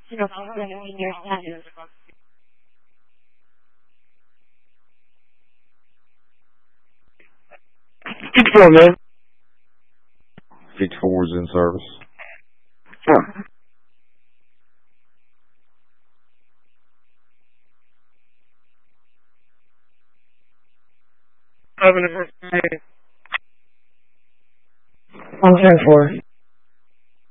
4, man. 54 is in service. Sure. I'm 10-4.